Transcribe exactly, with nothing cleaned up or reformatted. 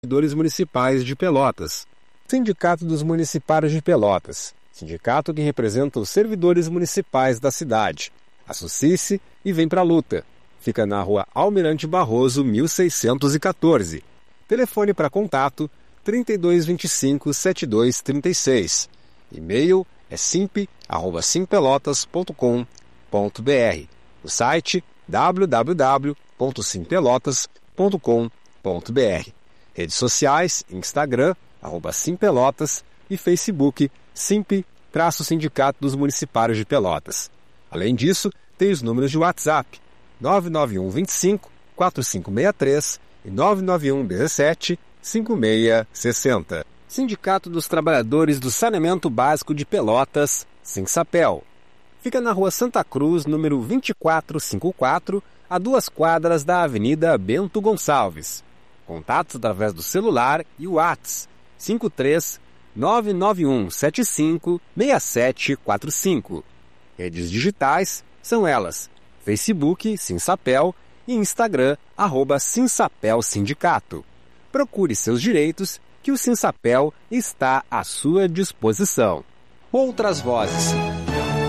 Servidores Municipais de Pelotas. Sindicato dos Municipários de Pelotas. Sindicato que representa os servidores municipais da cidade. Associe-se e vem pra luta. Fica na rua Almirante Barroso, mil seiscentos e quatorze. Telefone para contato trinta e dois, vinte e cinco, setenta e dois, trinta e seis. E-mail é simp arroba simpelotas ponto com ponto br. O site w w w ponto simpelotas ponto com ponto br. Redes sociais, Instagram, arroba simpelotas e Facebook, simp-sindicato dos Municipários de Pelotas. Além disso, tem os números de WhatsApp, nove nove um, vinte e cinco, quatro cinco seis três e nove nove um, dezessete, cinquenta e seis sessenta. Sindicato dos Trabalhadores do Saneamento Básico de Pelotas, Sinsapel. Fica na rua Santa Cruz, número vinte e quatro cinquenta e quatro, a duas quadras da Avenida Bento Gonçalves. Contatos através do celular e o WhatsApp cinco três nove nove um sete cinco seis sete quatro cinco. Redes digitais são elas: Facebook, Sinsapel e Instagram, arroba Sinsapel Sindicato. Procure seus direitos, que o Sinsapel está à sua disposição. Outras vozes.